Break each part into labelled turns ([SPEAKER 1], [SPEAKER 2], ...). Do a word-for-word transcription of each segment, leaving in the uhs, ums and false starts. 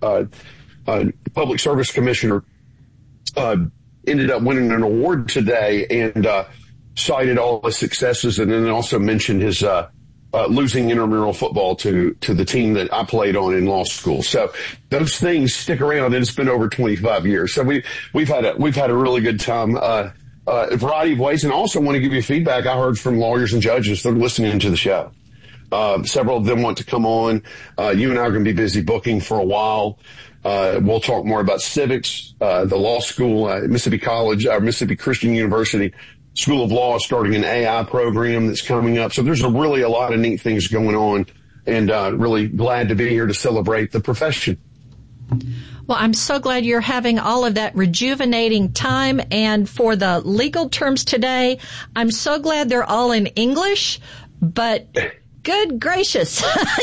[SPEAKER 1] uh, uh, public service commissioner, uh, ended up winning an award today and uh, cited all the successes, and then also mentioned his uh, uh, losing intramural football to to the team that I played on in law school. So those things stick around, and it's been over twenty-five years. So we we've had a we've had a really good time. Uh, uh, a variety of ways, and also want to give you feedback. I heard from lawyers and judges that are listening to the show. Uh, several of them want to come on. Uh, you and I are going to be busy booking for a while. Uh, we'll talk more about civics, uh, the law school, uh, Mississippi College, uh, Mississippi Christian University School of Law starting an A I program that's coming up. So there's a really a lot of neat things going on, and uh, really glad to be here to celebrate the profession.
[SPEAKER 2] Well, I'm so glad you're having all of that rejuvenating time. And for the legal terms today, I'm so glad they're all in English, but good gracious,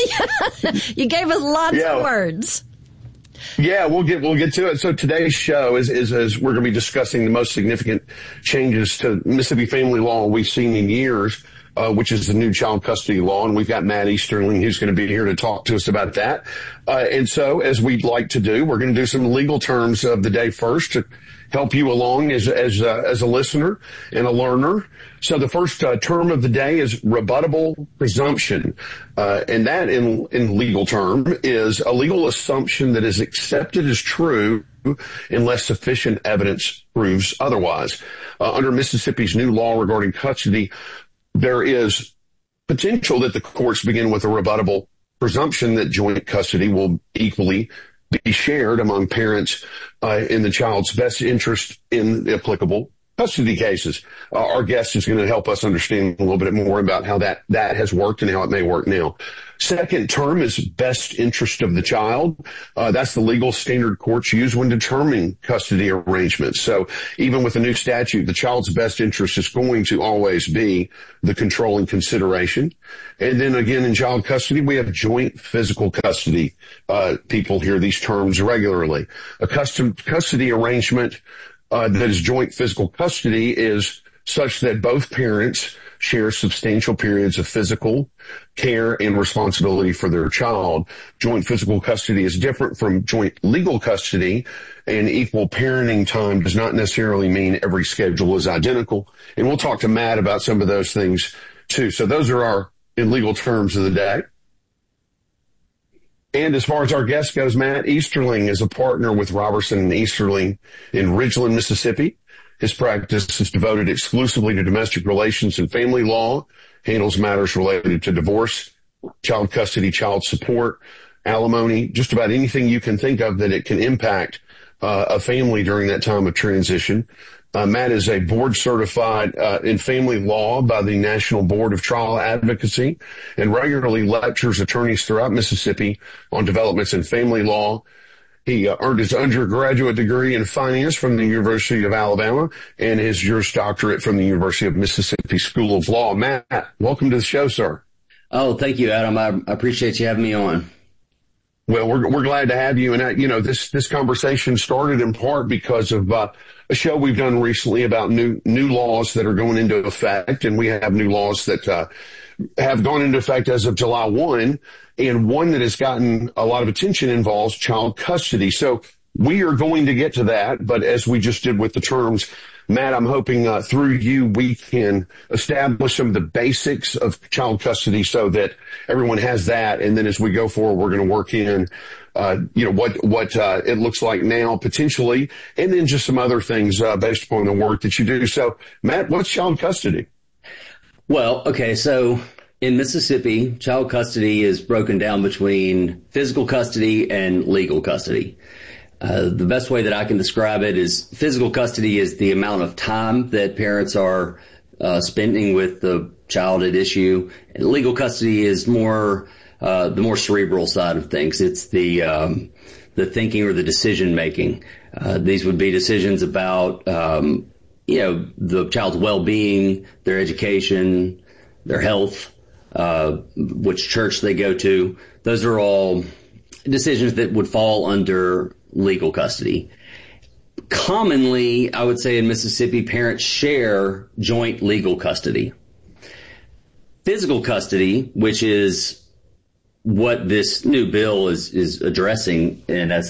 [SPEAKER 2] you gave us lots yeah. of words.
[SPEAKER 1] Yeah, we'll get we'll get to it. So today's show is is, is we're going to be discussing the most significant changes to Mississippi family law we've seen in years, uh, which is the new child custody law, and we've got Matt Easterling who's going to be here to talk to us about that. Uh, and so, as we'd like to do, we're going to do some legal terms of the day first to help you along as as uh, as a listener and a learner. So the first uh, term of the day is rebuttable presumption, uh, and that in in legal term is a legal assumption that is accepted as true unless sufficient evidence proves otherwise. Uh, under Mississippi's new law regarding custody, there is potential that the courts begin with a rebuttable presumption that joint custody will equally be shared among parents uh, in the child's best interest in the applicable custody cases. Uh, our guest is going to help us understand a little bit more about how that, that has worked and how it may work now. Second term is best interest of the child. Uh, that's the legal standard courts use when determining custody arrangements. So even with the new statute, the child's best interest is going to always be the controlling consideration. And then again, in child custody, we have joint physical custody. Uh, people hear these terms regularly. A custom custody arrangement uh, that is joint physical custody is such that both parents share substantial periods of physical care and responsibility for their child. Joint physical custody is different from joint legal custody, and equal parenting time does not necessarily mean every schedule is identical. And we'll talk to Matt about some of those things too. So those are our in legal terms of the day. And as far as our guest goes, Matt Easterling is a partner with Robertson and Easterling in Ridgeland, Mississippi. His practice is devoted exclusively to domestic relations and family law, handles matters related to divorce, child custody, child support, alimony, just about anything you can think of that it can impact uh, a family during that time of transition. Uh, Matt is a board certified uh, in family law by the National Board of Trial Advocacy and regularly lectures attorneys throughout Mississippi on developments in family law. He uh, earned his undergraduate degree in finance from the University of Alabama and his Juris Doctorate from the University of Mississippi School of Law. Matt, welcome to the show, sir.
[SPEAKER 3] Oh, thank you, Adam. I appreciate you having me on.
[SPEAKER 1] Well, we're we're glad to have you. And, uh, you know, this this conversation started in part because of uh, a show we've done recently about new new laws that are going into effect. And we have new laws that uh, have gone into effect as of July first. And one that has gotten a lot of attention involves child custody. So we are going to get to that. But as we just did with the terms, Matt, I'm hoping uh, through you we can establish some of the basics of child custody so that everyone has that. And then as we go forward, we're going to work in, uh, you know, what what uh, it looks like now potentially, and then just some other things uh, based upon the work that you do. So, Matt, what's child custody?
[SPEAKER 3] Well, okay, so in Mississippi, child custody is broken down between physical custody and legal custody. Uh, the best way that I can describe it is physical custody is the amount of time that parents are uh, spending with the child at issue. And legal custody is more uh, the more cerebral side of things. It's the um, the thinking or the decision making. Uh, these would be decisions about um, you know the child's well-being, their education, their health, uh, which church they go to. Those are all decisions that would fall under legal custody. Commonly, I would say in Mississippi, parents share joint legal custody. Physical custody, which is what this new bill is, is addressing in essence,